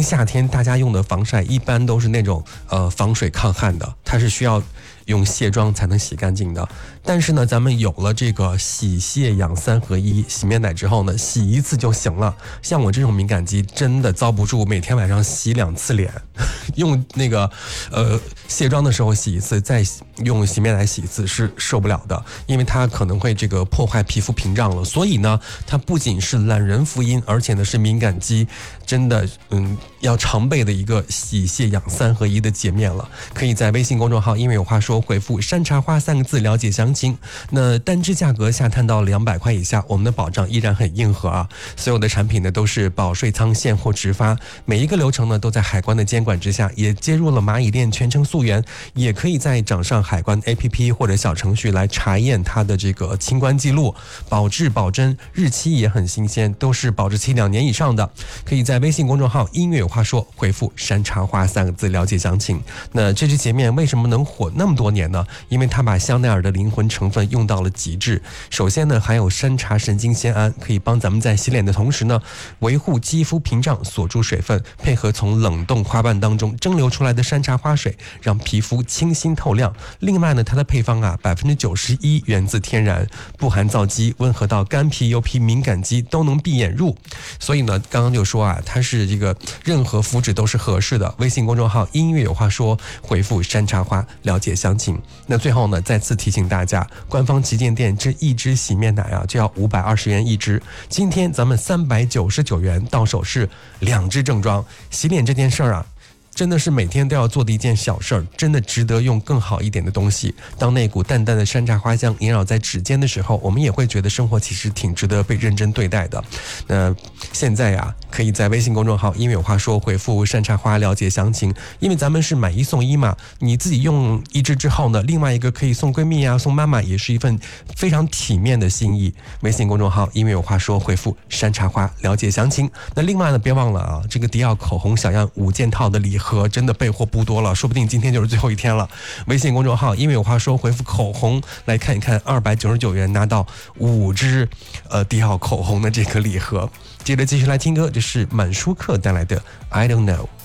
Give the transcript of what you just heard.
定夏天大家用的防晒一般都是那种防水抗汗的，它是需要用卸妆才能洗干净的。但是呢，咱们有了这个洗卸养3合1洗面奶之后呢，洗一次就行了。像我这种敏感肌真的遭不住每天晚上洗2次脸，用那个卸妆的时候洗一次，再用洗面奶洗一次是受不了的，因为它可能会这个破坏皮肤屏障了。所以呢，它不仅是懒人福音，而且呢是敏感肌真的要常备的一个洗卸养3合1的洁面了。可以在微信公众号因为有话说回复山茶花3个字了解详情。那单支价格下探到200块以下，我们的保障依然很硬核啊！所有的产品呢都是保税仓现货直发，每一个流程呢都在海关的监管之下，也接入了蚂蚁链全程溯源，也可以在掌上海关 APP 或者小程序来查验它的这个清关记录，保质保真，日期也很新鲜，都是保质期2年以上的。可以在微信公众号音乐有话说回复山茶花3个字了解详情。那这支洁面为什么能火那么多年呢？因为它把香奈儿的灵魂成分用到了极致。首先呢，含有山茶神经酰胺，可以帮咱们在洗脸的同时呢，维护肌肤屏障，锁住水分，配合从冷冻花瓣当中蒸馏出来的山茶花水，让皮肤清新透亮。另外呢，它的配方啊，91%源自天然，不含皂基，温和到干皮、油皮、敏感肌都能闭眼入。所以呢，刚刚就说啊，它是这个任何肤质都是合适的。微信公众号音乐有话说，回复山茶花了解详情。那最后呢，再次提醒大家，官方旗舰店这一支洗面奶啊，就要520元一支。今天咱们399元到手是2支正装。洗脸这件事儿啊，真的是每天都要做的一件小事儿，真的值得用更好一点的东西。当那股淡淡的山茶花香萦绕在指尖的时候，我们也会觉得生活其实挺值得被认真对待的。那现在呀，可以在微信公众号因为有话说回复山茶花了解详情，因为咱们是买1送1嘛，你自己用1支之后呢，另外一个可以送闺蜜啊，送妈妈，也是一份非常体面的心意。微信公众号因为有话说回复山茶花了解详情。那另外呢，别忘了啊，这个迪奥口红小样5件套的礼盒真的备货不多了，说不定今天就是最后一天了。微信公众号因为有话说回复口红来看一看299元拿到5支迪奥口红的这个礼盒。接着继续来听歌，这是满舒克带来的 I Don't Know。